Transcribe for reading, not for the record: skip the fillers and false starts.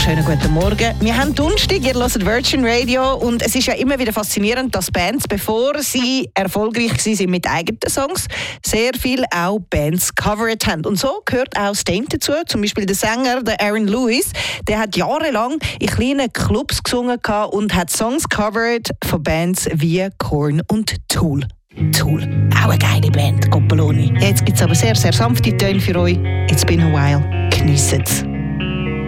wunderschönen guten Morgen. Wir haben Donnerstag, ihr hört Virgin Radio und es ist ja immer wieder faszinierend, dass Bands, bevor sie erfolgreich waren mit eigenen Songs, sehr viel auch Bands covered haben. Und so gehört auch Sting dazu, zum Beispiel der Sänger, der Aaron Lewis, der hat jahrelang in kleinen Clubs gesungen und hat Songs covered von Bands wie Korn und Tool. Tool, auch eine geile Band, Coppoloni. Jetzt gibt es aber sehr, sehr sanfte Töne für euch. It's been a while. Geniessen es.